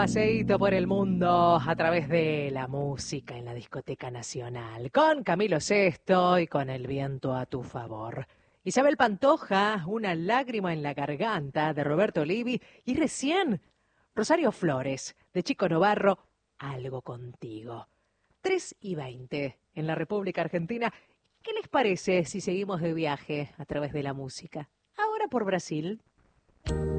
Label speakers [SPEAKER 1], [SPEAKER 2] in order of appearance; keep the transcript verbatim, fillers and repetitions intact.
[SPEAKER 1] Paseíto por el mundo a través de la música en la Discoteca Nacional, con Camilo Sesto y con El viento a tu favor. Isabel Pantoja, Una lágrima en la garganta, de Roberto Livi, y recién Rosario Flores, de Chico Novarro, Algo contigo. tres y veinte en la República Argentina. ¿Qué les parece si seguimos de viaje a través de la música? Ahora por Brasil.